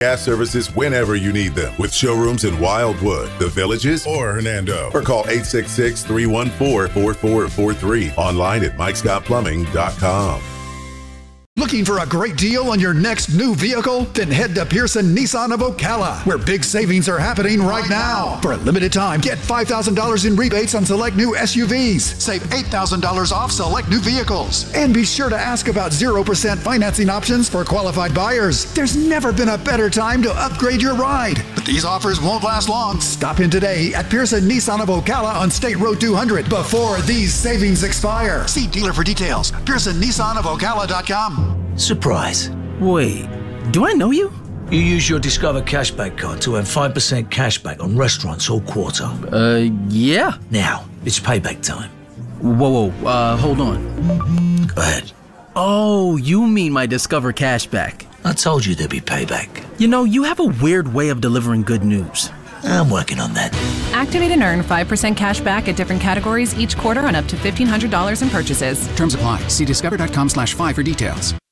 Gas services whenever you need them with showrooms in Wildwood, The Villages, or Hernando. Or call 866-314-4443. Online at mikescottplumbing.com. Looking for a great deal on your next new vehicle? Then head to Pearson Nissan of Ocala, where big savings are happening right now. For a limited time, get $5,000 in rebates on select new SUVs. Save $8,000 off select new vehicles. And be sure to ask about 0% financing options for qualified buyers. There's never been a better time to upgrade your ride. But these offers won't last long. Stop in today at Pearson Nissan of Ocala on State Road 200 before these savings expire. See dealer for details. PearsonNissanofOcala.com. Surprise. Wait, do I know you? You use your Discover Cashback card to earn 5% cashback on restaurants all quarter. Yeah. Now, it's payback time. Whoa, hold on. Go ahead. Oh, you mean my Discover Cashback. I told you there'd be payback. You know, you have a weird way of delivering good news. I'm working on that. Activate and earn 5% cash back at different categories each quarter on up to $1,500 in purchases. Terms apply. See discover.com/5 for details.